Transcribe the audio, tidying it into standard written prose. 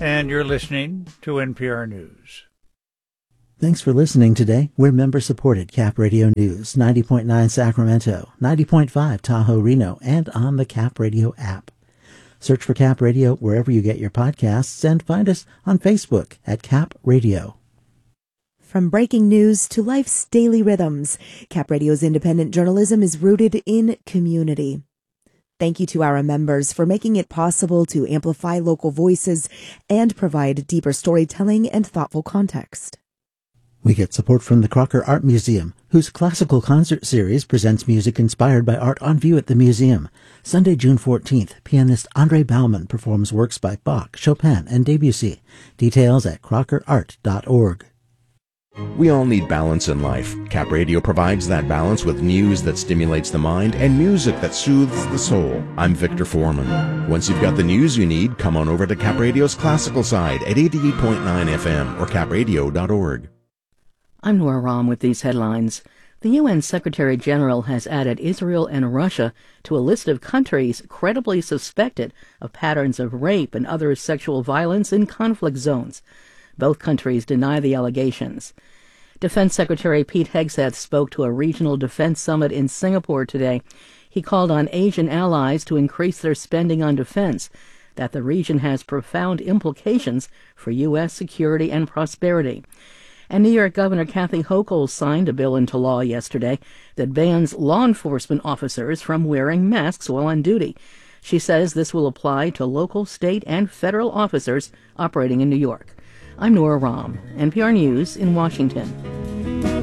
and you're listening to NPR News. Thanks for listening today. We're member-supported Cap Radio News, 90.9 Sacramento, 90.5 Tahoe, Reno, and on the Cap Radio app. Search for Cap Radio wherever you get your podcasts and find us on Facebook at Cap Radio. From breaking news to life's daily rhythms, Cap Radio's independent journalism is rooted in community. Thank you to our members for making it possible to amplify local voices and provide deeper storytelling and thoughtful context. We get support from the Crocker Art Museum, whose classical concert series presents music inspired by art on view at the museum. Sunday, June 14th, pianist Andre Bauman performs works by Bach, Chopin, and Debussy. Details at crockerart.org. We all need balance in life. Cap Radio provides that balance with news that stimulates the mind and music that soothes the soul. I'm Victor Foreman. Once you've got the news you need, come on over to Cap Radio's classical side at 88.9 FM or capradio.org. I'm Nora Rahm with these headlines. The UN Secretary General has added Israel and Russia to a list of countries credibly suspected of patterns of rape and other sexual violence in conflict zones. Both countries deny the allegations. Defense Secretary Pete Hegseth spoke to a regional defense summit in Singapore today. He called on Asian allies to increase their spending on defense, that the region has profound implications for U.S. security and prosperity. And New York Governor Kathy Hochul signed a bill into law yesterday that bans law enforcement officers from wearing masks while on duty. She says this will apply to local, state, and federal officers operating in New York. I'm Nora Rahm, NPR News in Washington.